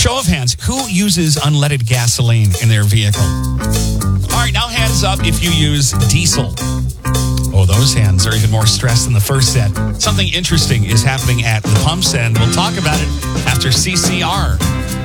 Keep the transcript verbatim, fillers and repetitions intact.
Show of hands, who uses unleaded gasoline in their vehicle? All right, now hands up if you use diesel. Oh, those hands are even more stressed than the first set. Something interesting is happening at the pumps, and we'll talk about it after C C R.